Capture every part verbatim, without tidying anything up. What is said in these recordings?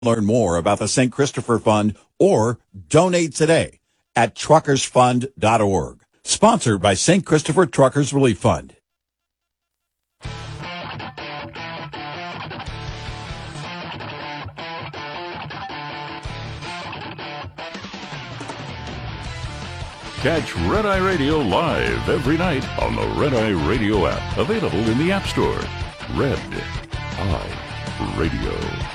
Learn more about the Saint Christopher Fund or donate today at truckers fund dot org. Sponsored by Saint Christopher Truckers Relief Fund. Catch Red Eye Radio live every night on the Red Eye Radio app, available in the App Store. Red Eye Radio.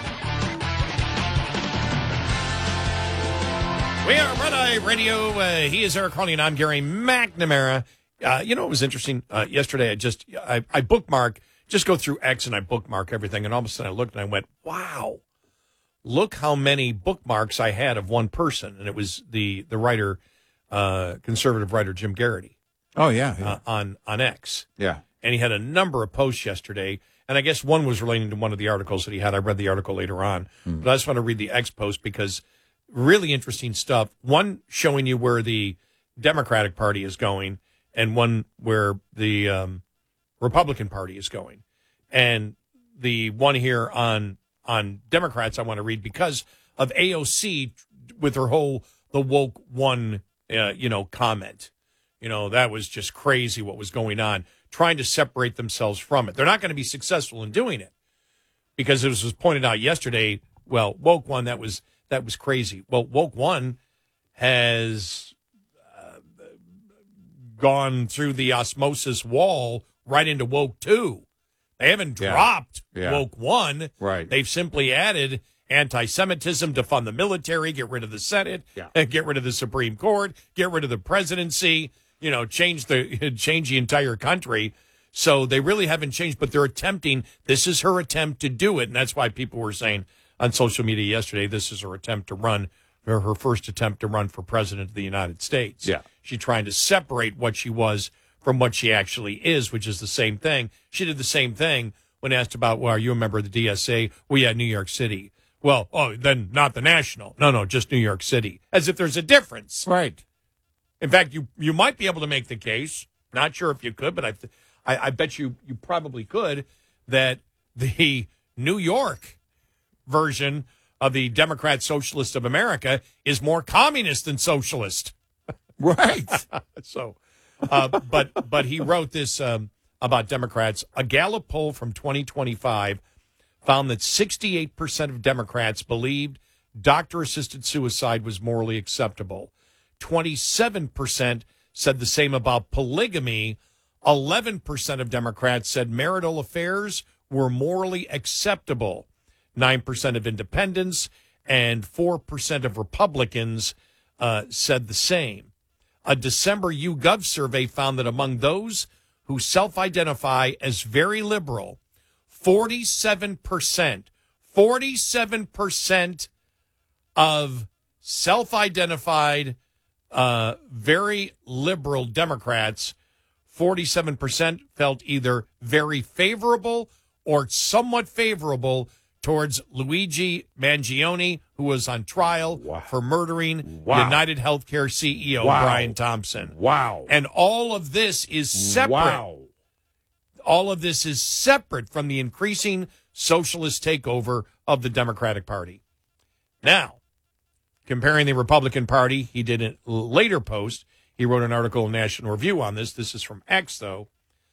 We are Red Eye Radio. Uh, he is Eric Harley, and I'm Gary McNamara. Uh, you know what was interesting? Uh, yesterday, I just I, I bookmark, just go through X, and I bookmark everything, and all of a sudden I looked and I went, wow, look how many bookmarks I had of one person, and it was the the writer, uh, conservative writer Jim Garrity. Oh, yeah. yeah. Uh, on, on X. Yeah. And he had a number of posts yesterday, and I guess one was relating to one of the articles that he had. I read the article later on, mm. but I just want to read the X post because really interesting stuff. One showing you where the Democratic Party is going, and one where the um, Republican Party is going. And the one here on on Democrats I want to read because of A O C with her whole the woke one uh, you know comment. You know, that was just crazy what was going on, trying to separate themselves from it. They're not going to be successful in doing it because it was pointed out yesterday, well, woke one, that was That was crazy. Well, Woke One has uh, gone through the osmosis wall right into Woke Two. They haven't yeah. dropped yeah. Woke One. Right. They've simply added anti-Semitism to fund the military, get rid of the Senate, yeah. get rid of the Supreme Court, get rid of the presidency. You know, change the change the entire country. So they really haven't changed, but they're attempting. This is her attempt to do it, and that's why people were saying on social media yesterday, this is her attempt to run, her, her first attempt to run for president of the United States. Yeah. She's trying to separate what she was from what she actually is, which is the same thing. She did the same thing when asked about, well, are you a member of the D S A? Well, yeah, New York City. Well, oh, then not the national. No, no, just New York City. As if there's a difference. Right. In fact, you you might be able to make the case, not sure if you could, but I, I, I bet you, you probably could, that the New York version of the Democrat Socialist of America is more communist than socialist. Right. so, uh, but but he wrote this um, about Democrats. A Gallup poll from twenty twenty-five found that sixty-eight percent of Democrats believed doctor-assisted suicide was morally acceptable. twenty-seven percent said the same about polygamy. eleven percent of Democrats said marital affairs were morally acceptable. nine percent of independents and four percent of Republicans uh, said the same. A December YouGov survey found that among those who self-identify as very liberal, forty-seven percent, forty-seven percent of self-identified uh, very liberal Democrats, forty-seven percent felt either very favorable or somewhat favorable towards Luigi Mangione, who was on trial wow. for murdering wow. United Healthcare C E O wow. Brian Thompson. Wow. And all of this is separate. Wow. All of this is separate from the increasing socialist takeover of the Democratic Party. Now, comparing the Republican Party, he did a later post. He wrote an article in National Review on this. This is from X, though,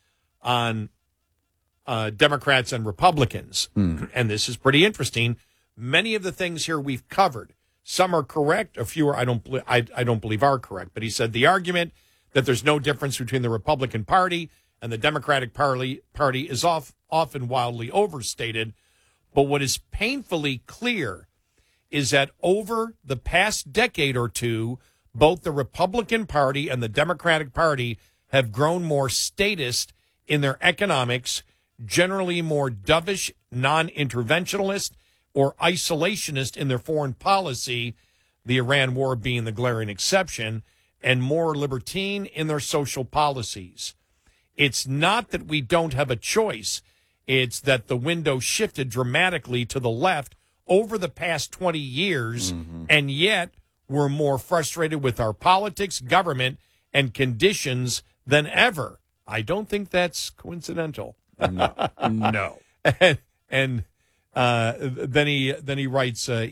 on Uh, Democrats and Republicans. Hmm. And this is pretty interesting. Many of the things here we've covered. Some are correct. A few are, I don't, I, I don't believe are correct. But he said the argument that there's no difference between the Republican Party and the Democratic Party, party is off, often wildly overstated. But what is painfully clear is that over the past decade or two, both the Republican Party and the Democratic Party have grown more statist in their economics, generally more dovish, non-interventionalist, or isolationist in their foreign policy, the Iran war being the glaring exception, and more libertine in their social policies. It's not that we don't have a choice. It's that the window shifted dramatically to the left over the past twenty years, mm-hmm. and yet we're more frustrated with our politics, government, and conditions than ever. I don't think that's coincidental. No. no. And, and Uh, then he then he writes, uh,